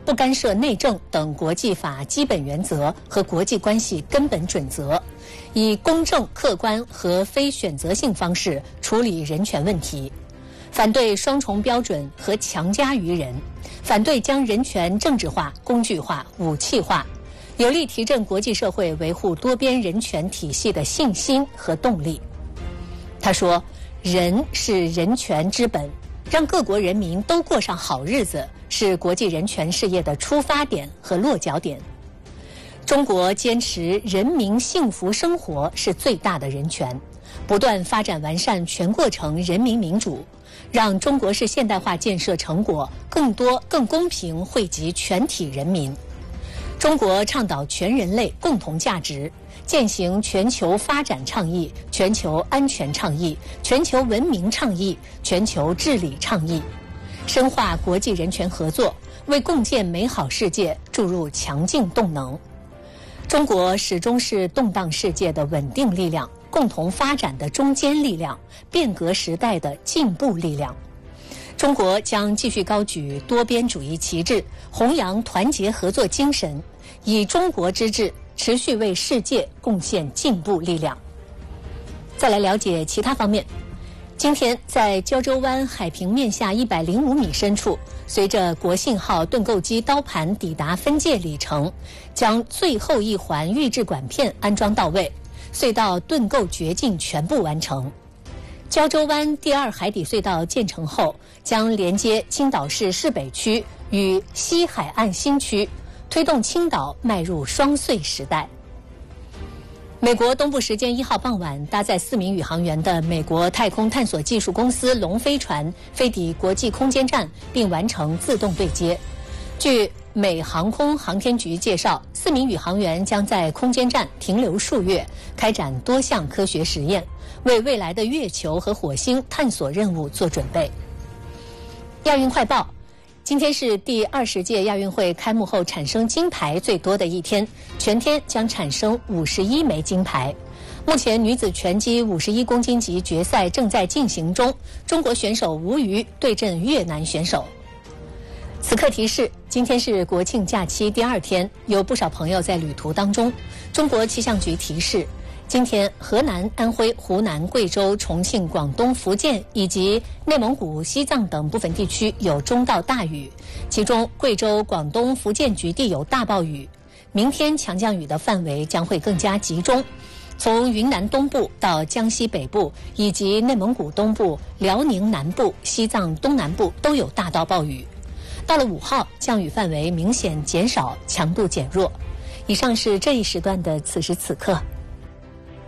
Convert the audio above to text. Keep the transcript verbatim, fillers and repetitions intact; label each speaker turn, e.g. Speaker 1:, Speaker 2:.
Speaker 1: 不干涉内政等国际法基本原则和国际关系根本准则，以公正、客观和非选择性方式处理人权问题，反对双重标准和强加于人，反对将人权政治化、工具化、武器化，有力提振国际社会维护多边人权体系的信心和动力。他说，人是人权之本，让各国人民都过上好日子，是国际人权事业的出发点和落脚点。中国坚持人民幸福生活是最大的人权，不断发展完善全过程人民民主，让中国式现代化建设成果更多、更公平惠及全体人民。中国倡导全人类共同价值，践行全球发展倡议、全球安全倡议、全球文明倡议、全球治理倡议，深化国际人权合作，为共建美好世界注入强劲动能。中国始终是动荡世界的稳定力量，共同发展的中坚力量，变革时代的进步力量。中国将继续高举多边主义旗帜，弘扬团结合作精神，以中国之志持续为世界贡献进步力量。再来了解其他方面。今天在胶州湾海平面下一百零五米深处，随着国信号盾构机刀盘抵达分界里程，将最后一环预制管片安装到位，隧道盾构掘进全部完成。胶州湾第二海底隧道建成后，将连接青岛市市北区与西海岸新区，推动青岛迈入双隧时代。美国东部时间一号傍晚，搭载四名宇航员的美国太空探索技术公司龙飞船飞抵国际空间站，并完成自动对接。据美航空航天局介绍，四名宇航员将在空间站停留数月，开展多项科学实验，为未来的月球和火星探索任务做准备。亚运快报。今天是第二十届亚运会开幕后产生金牌最多的一天，全天将产生五十一枚金牌。目前女子拳击五十一公斤级决赛正在进行中，中国选手吴瑜对阵越南选手。此刻提示，今天是国庆假期第二天，有不少朋友在旅途当中。中国气象局提示，今天河南、安徽、湖南、贵州、重庆、广东、福建以及内蒙古、西藏等部分地区有中到大雨，其中贵州、广东、福建局地有大暴雨。明天强降雨的范围将会更加集中，从云南东部到江西北部以及内蒙古东部、辽宁南部、西藏东南部都有大到暴雨。到了五号，降雨范围明显减少，强度减弱。以上是这一时段的此时此刻。